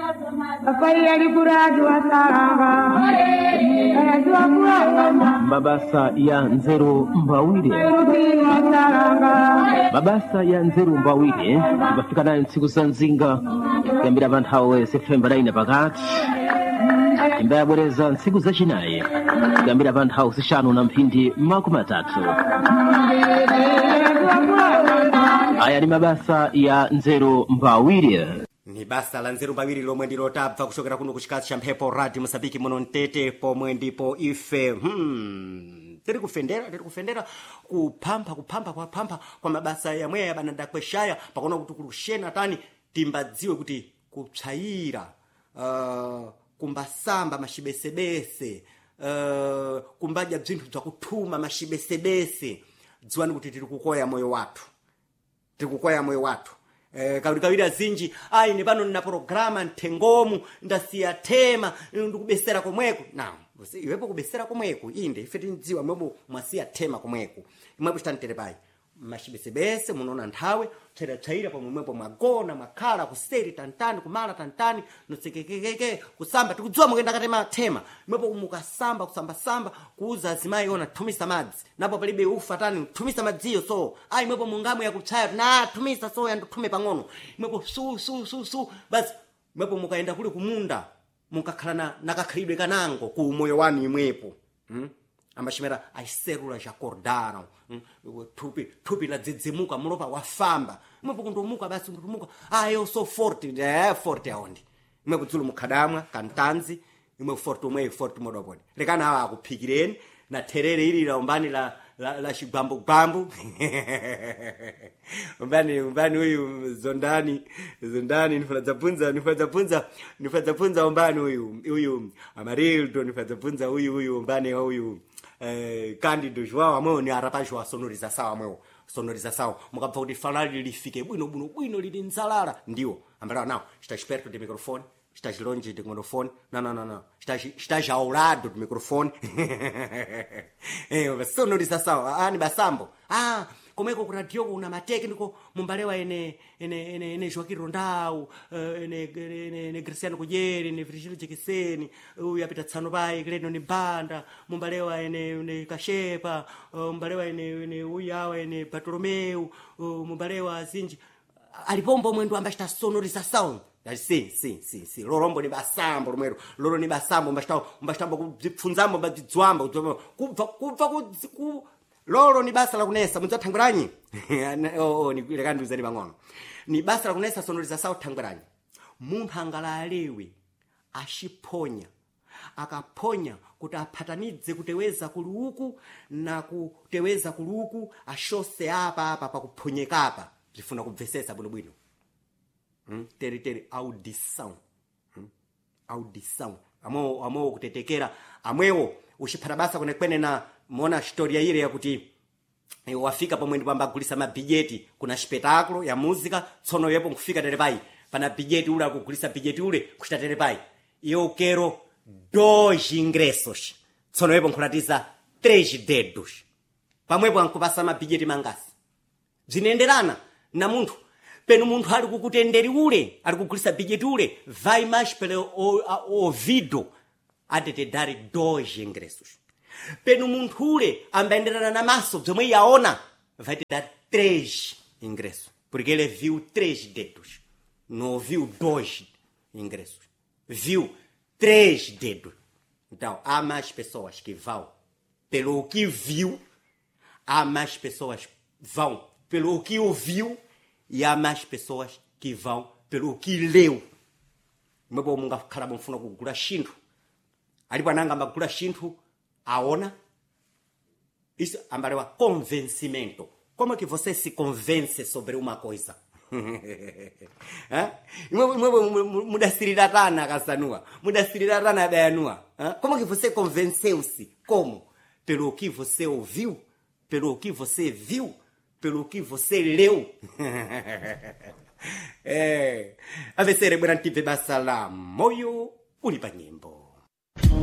Mabasa ya Nzeru Mbawire. Mabasa ya Nzeru Mbawire bafika nayo ntsiku za nzinga kuyambira abantu hawe September 9 pakati imbaya bwereza ntsiku za chinayi kuyambira abantu hawe zishanu na mphindi makumi atatu. Aya ni mabasa ya Nzeru Mbawire. Ni basa la Nzeru Mbawire lomwe ndilo tabva kuchokera kuno kuchikazi cha mphepo Radio Mosambiki muno Mtete pomwe ndipo ife tiri kufendera kupamba kwa mabasa yamwe yabananda kweshaya pakona kuti kulushena tani timbadziwe kuti kupsayira kumbasamba mashibesebese kumbaja bzinthu bza kuthuma mashibesebese dziwani kuti tiri kukoya moyo wathu. Kawiri azinji ni pano nina programa ntengomu ndasiya tema ndikubesera komweko naam iwepo kubesera komweko inde ife tindziwa mwebo mwasiya tema komweko imwepo chitaniterepai mashibesebese munona nthawe tsaira pomwe mwepo mwagona mwakhala kuseri tantani kumala tantani notsekekeke kusamba tikudziwa mukenda katema tema mwepo mukasamba kusamba kuuza azimayi ona thumisa madzi napo palibe ufa tani thumisa madziyo so mwepo mungamu yakutsaya na thumisa so yandithume pang'ono mwepo su basi mwepo mukaenda kule kumunda mukakhala nakakhalidwe kanango ku moyo wanu imwepo amashimera aiserula jakordano thupi la dzidzimuka mulopa wafamba mwepo kundomuka basi ndumuka yo so forte aondi mwepo dzulu mukhadamwa kantanzi imwe forte modopodi lekana awa akuphikireni na terere ili la umbani la shigwambu umbani huyu zondani nifadza punza umbani huyu Amarildo nifadza punza huyu umbani huyu Candido Joao amwe ni arapajwa sonoriza sawa mukapfa kuti falali lifike bwino lili nzalala ndiwo ambala nawo está esperto de microfone está longe de microfone não está já ao lado do microfone sonoriza sawa ni basambo komeko kuna Diogo una matekniko mumbalewa ene Joaquim Rondau ene Cristiano Kujeri ene Virgilio Jekeseni uyu apita tsano bai Gleno ni banda mumbalewa ene Kashepa mumbalewa ene uyawa ene Bartolomeu mumbalewa zinji alipombo mwendo ambashita sonoriza sound si lorombo ni basambo romero loro ni basambo mbashtambo kupfunzambo badzidzwamba kubva ku loro ni basa la kunesa mudzathanguranyi ni lekanduzani bang'ono ni basa la kunesa sonoriza sawo thangurani munthu angalalewe ashiponya akaponya kuti aphatanidze kuteweza kuluku na kuteweza kuluku ashose apa pakuphonyekapa zifuna kubvesesa bwino tere audição amo kutetekera amwewo ushipata basa kunekwene na muona historia ile ya kuti wafika pomwe ndipo ambagulisa mabijeti kuna spectaculo ya muzika tsono yepo kufika terepai pana bijeti ule akugulisa bijeti ule kuchita terepai eu quero 2 ingressos tsono yepo nkulatiza 3 dedos pamwepo ankupasa mabijeti mangasi zinaenderana na munthu penu munthu ali kukutenderi ule ali kugulisa bijeti ule vai mais pelo ouvido ade te dar 2 ingressos penu munthu ule ambaenderana na maso bzomwe yaona vai te dar 3 ingressos porque ele viu 3 dedos não viu 2 ingressos viu 3 dedos. Então há mais pessoas que vão pelo que viu, há mais pessoas vão pelo que ouviu e há mais pessoas que vão pelo que leu. Mwebo munga khala mfuna kugula chinthu alipo ananga magula chinthu aona isso ambalewa convencimento. Como é que você se convence sobre uma coisa? Mudasirirana kasanua, mudasirirana dayanua. Como é que você convenceu-se? Como? Pelo que você ouviu, pelo que você viu, pelo que você leu. A ver se é branco basa lá, moyo ulipanyembo.